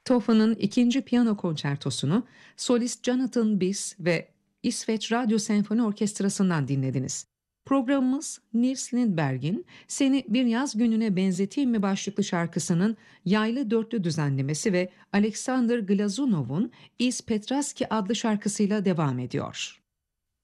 Beethoven'ın ikinci piyano konçertosunu solist Jonathan Biss ve İsveç Radyo Senfoni Orkestrası'ndan dinlediniz. Programımız Nils Lindberg'in Seni Bir Yaz Gününe Benzeteyim mi başlıklı şarkısının yaylı dörtlü düzenlemesi ve Alexander Glazunov'un İz Petraski adlı şarkısıyla devam ediyor.